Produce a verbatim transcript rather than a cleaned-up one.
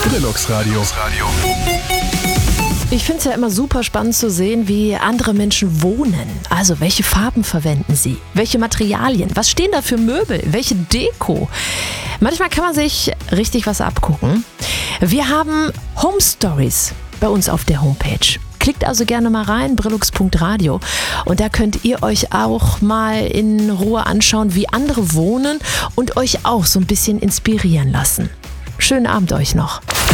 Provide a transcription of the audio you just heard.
Brillux Radio. Ich finde es ja immer super spannend zu sehen, wie andere Menschen wohnen. Also welche Farben verwenden sie? Welche Materialien? Was stehen da für Möbel? Welche Deko? Manchmal kann man sich richtig was abgucken. Wir haben Home Stories bei uns auf der Homepage. Klickt also gerne mal rein, brillux punkt radio, und da könnt ihr euch auch mal in Ruhe anschauen, wie andere wohnen und euch auch so ein bisschen inspirieren lassen. Schönen Abend euch noch.